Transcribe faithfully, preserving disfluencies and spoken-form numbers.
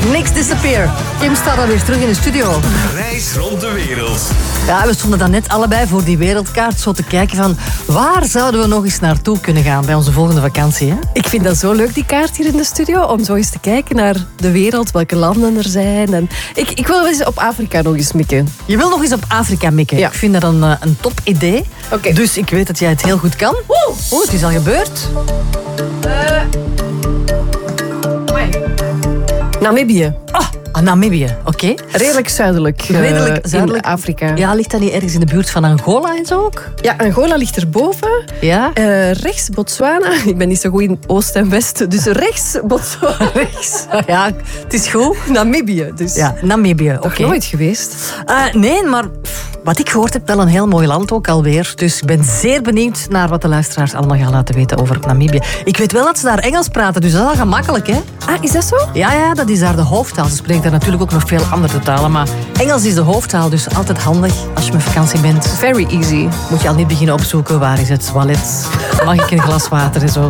Niks disappear. Kim staat alweer terug in de studio. Reis rond de wereld. Ja, we stonden dan net allebei voor die wereldkaart zo te kijken van waar zouden we nog eens naartoe kunnen gaan bij onze volgende vakantie. Hè? Ik vind dat zo leuk, die kaart hier in de studio, om zo eens te kijken naar de wereld, welke landen er zijn. En ik, ik wil wel eens op Afrika nog eens mikken. Je wil nog eens op Afrika mikken. Ja. Ik vind dat een, uh, een top idee. Oké. Dus ik weet dat jij het heel goed kan. Oeh, het is al gebeurd. Namibië. Ah, Namibië, oké. Okay. Redelijk zuidelijk. uh, Redelijk zuidelijk. In Afrika. Ja, ligt dat niet ergens in de buurt van Angola en zo ook? Ja, Angola ligt erboven. Ja. Uh, rechts Botswana. Ik ben niet zo goed in Oost en West. Dus rechts Botswana. Rechts. Ja, het is goed. Namibië. Dus. Ja, Namibië, oké. Nog Okay. nooit geweest? Uh, nee, maar wat ik gehoord heb, wel een heel mooi land ook alweer. Dus ik ben zeer benieuwd naar wat de luisteraars allemaal gaan laten weten over Namibië. Ik weet wel dat ze daar Engels praten, dus dat is al gemakkelijk, hè? Ah, is dat zo? Ja, ja, dat is daar de hoofdtaal. Ze spreken daar natuurlijk ook nog veel andere talen, maar Engels is de hoofdtaal, dus altijd handig als je met vakantie bent. Very easy. Moet je al niet beginnen opzoeken, waar is het toilet? Mag ik een glas water en zo?